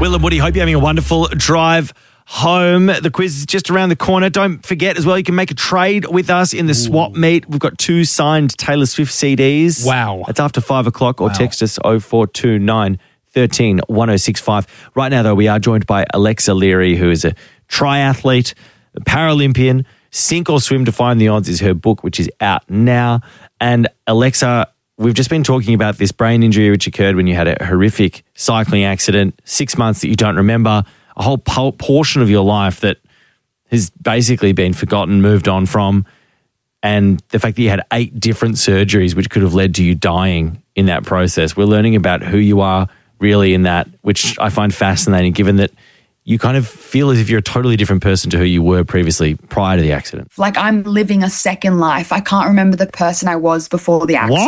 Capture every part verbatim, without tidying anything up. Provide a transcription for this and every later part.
Will and Woody, hope you're having a wonderful drive home. The quiz is just around the corner. Don't forget as well, you can make a trade with us in the Ooh. swap meet. We've got two signed Taylor Swift C Ds. Wow. It's after five o'clock or wow. text us oh four two nine, one three, one oh six five. Right now, though, we are joined by Alexa Leary, who is a triathlete, a Paralympian. Sink or Swim to Find the Odds is her book, which is out now. And Alexa, we've just been talking about this brain injury which occurred when you had a horrific cycling accident, six months that you don't remember, a whole po- portion of your life that has basically been forgotten, moved on from, and the fact that you had eight different surgeries which could have led to you dying in that process. We're learning about who you are really in that, which I find fascinating, given that you kind of feel as if you're a totally different person to who you were previously prior to the accident. Like I'm living a second life. I can't remember the person I was before the accident.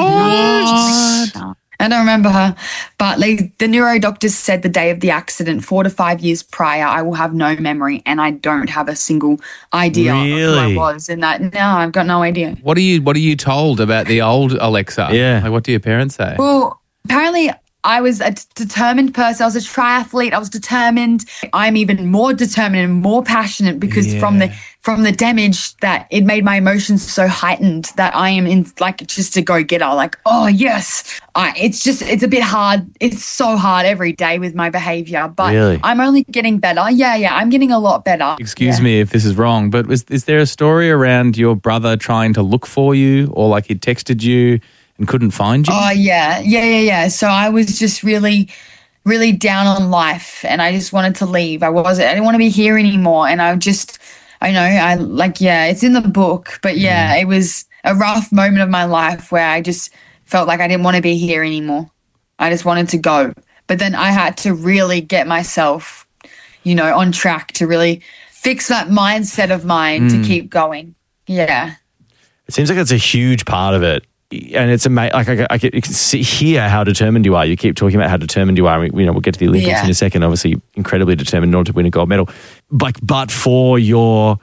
What? I don't remember her. But like, the neuro doctors said the day of the accident, four to five years prior, I will have no memory and I don't have a single idea really? of who I was in that. No, I've got no idea. What are you What are you told about the old Alexa? Yeah. Like, what do your parents say? Well, apparently I was a determined person. I was a triathlete. I was determined. I'm even more determined and more passionate because yeah. from the from the damage that it made my emotions so heightened that I am in like just a go-getter. Like, oh yes, I, it's just it's a bit hard. It's so hard every day with my behavior, but really? I'm only getting better. Yeah, yeah, I'm getting a lot better. Excuse yeah. me if this is wrong, but was, is there a story around your brother trying to look for you, or like he texted you and couldn't find you? Oh, yeah. Yeah, yeah, yeah. So I was just really, really down on life and I just wanted to leave. I wasn't, I didn't want to be here anymore. And I just, I know, I like, yeah, it's in the book, but yeah, mm. it was a rough moment of my life where I just felt like I didn't want to be here anymore. I just wanted to go. But then I had to really get myself, you know, on track to really fix that mindset of mine mm. to keep going. Yeah. It seems like that's a huge part of it. And it's amazing. Like I, I can, you can see hear how determined you are. You keep talking about how determined you are. We, you know, we'll get to the Olympics yeah. in a second. Obviously, incredibly determined in order to win a gold medal. Like, but for your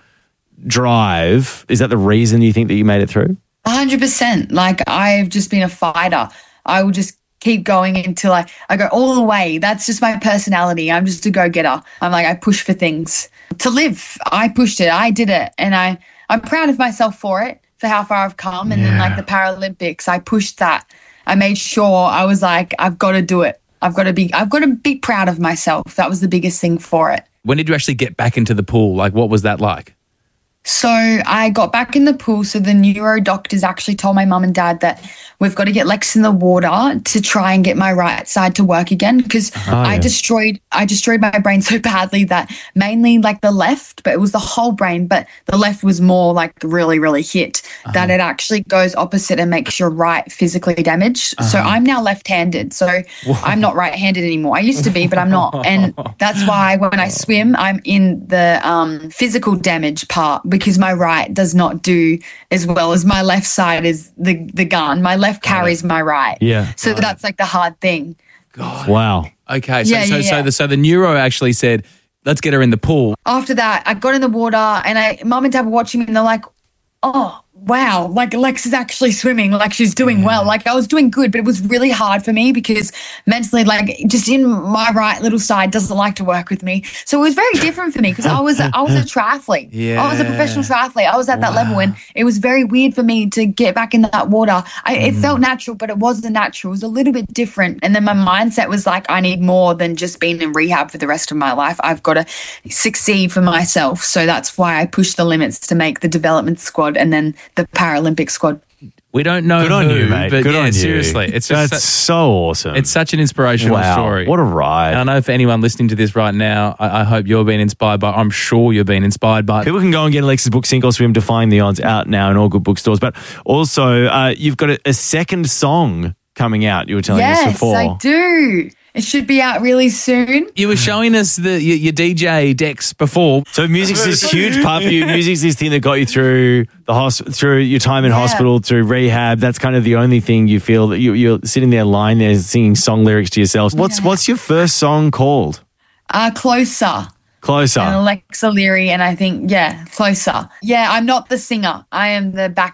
drive, is that the reason you think that you made it through? A hundred percent. Like I've just been a fighter. I will just keep going until I, I go all the way. That's just my personality. I'm just a go-getter. I'm like I push for things to live. I pushed it. I did it, and I I'm proud of myself for it. For how far I've come. And yeah. then like the Paralympics, I pushed that. I made sure I was like, I've got to do it. I've got to be, I've got to be proud of myself. That was the biggest thing for it. When did you actually get back into the pool? Like, what was that like? So I got back in the pool. So the neuro doctors actually told my mum and dad that we've got to get Lex in the water to try and get my right side to work again because oh, I yeah. destroyed I destroyed my brain so badly that mainly like the left, but it was the whole brain, but the left was more like really, really hit uh-huh. that it actually goes opposite and makes your right physically damaged. Uh-huh. So I'm now left-handed. So Whoa. I'm not right-handed anymore. I used to be, but I'm not. And that's why when I swim, I'm in the um, physical damage part because my right does not do as well as my left side is the, the gun. My left carries my right. Yeah. So right. that's like the hard thing. God. Wow. Okay. So, yeah, so, yeah, so, yeah. the, so the neuro actually said, let's get her in the pool. After that, I got in the water and I, mum and dad were watching me and they're like, oh, wow, like Alexa's actually swimming, like she's doing yeah. well. Like I was doing good, but it was really hard for me because mentally, like just in my right little side doesn't like to work with me. So it was very different for me because I was I was a triathlete. Yeah. I was a professional triathlete. I was at wow. that level and it was very weird for me to get back in that water. I, mm. It felt natural, but it wasn't natural. It was a little bit different. And then my mindset was like, I need more than just being in rehab for the rest of my life. I've got to succeed for myself. So that's why I pushed the limits to make the development squad and then the Paralympic squad. We don't know Good on who, you, mate. but Good yeah, on you. seriously. It's just That's su- so awesome. It's such an inspirational wow. story. What a ride. And I know for anyone listening to this right now, I, I hope you're being inspired by, I'm sure you're being inspired by. People can go and get Alexa's book, Sink or Swim, Defying the Odds, out now in all good bookstores. But also, uh, you've got a, a second song coming out, you were telling yes, us before. Yes, I do. It should be out really soon. You were showing us the your, your D J decks before. So music's this huge part for you. Music's this thing that got you through the hosp- through your time in yeah. hospital, through rehab. That's kind of the only thing you feel that you, you're sitting there lying there singing song lyrics to yourself. What's yeah. what's your first song called? Uh, Closer. Closer. And Alexa Leary, and I think, yeah, Closer. Yeah, I'm not the singer. I am the backbeat.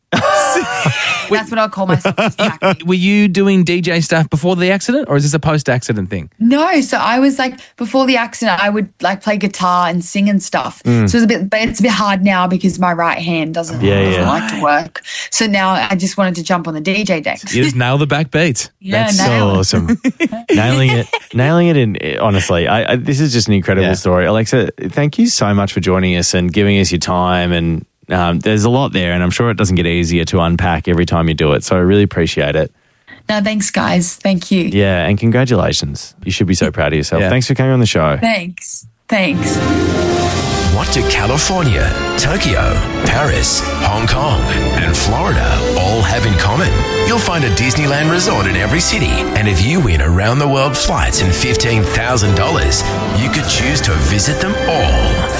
That's what I'll call myself. Jackie. Were you doing D J stuff before the accident, or is this a post-accident thing? No, so I was like, before the accident, I would like play guitar and sing and stuff. Mm. So it's a bit, but it's a bit hard now because my right hand doesn't, Yeah, doesn't yeah. like to work. So now I just wanted to jump on the D J deck. You just nail the back beats. Yeah, That's so nail it. awesome. Nailing it. Nailing it in, honestly. I, I, this is just an incredible Yeah. story. Alexa, thank you so much for joining us and giving us your time. And um, there's a lot there, and I'm sure it doesn't get easier to unpack every time you do it. So I really appreciate it. No, thanks, guys. Thank you. Yeah, and congratulations. You should be so proud of yourself. Yeah. Thanks for coming on the show. Thanks. Thanks. What do California, Tokyo, Paris, Hong Kong, and Florida all have in common? You'll find a Disneyland resort in every city. And if you win around the world flights and fifteen thousand dollars, you could choose to visit them all.